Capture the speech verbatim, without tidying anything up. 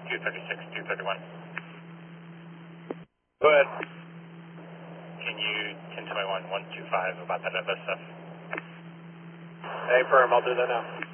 two thirty-six, two thirty-one. Go ahead. Can you ten twenty-one, one two five about that other stuff? Hey, firm, I'll do that now.